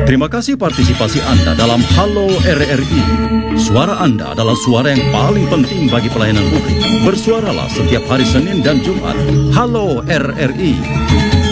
Terima kasih partisipasi Anda dalam Halo RRI. Suara Anda adalah suara yang paling penting bagi pelayanan publik. Bersuaralah setiap hari Senin dan Jumat. Halo RRI.